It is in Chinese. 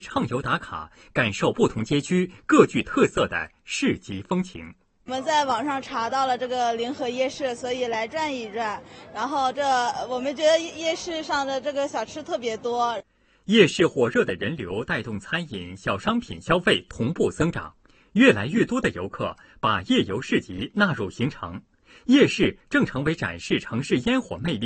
畅游打卡，感受不同街区各具特色的市集风情。 我们在网上查到了这个临河夜市，所以来转一转。然后我们觉得夜市上的这个小吃特别多。 夜市火热的人流带动餐饮、小商品消费同步增长，越来越多的游客把夜游市集纳入行程。夜市正成为展示城市烟火魅力